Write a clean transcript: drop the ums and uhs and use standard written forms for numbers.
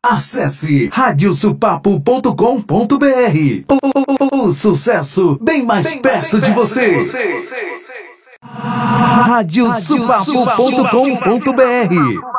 Acesse radiosupapo.com.br. O sucesso bem mais perto de você. radiosupapo.com.br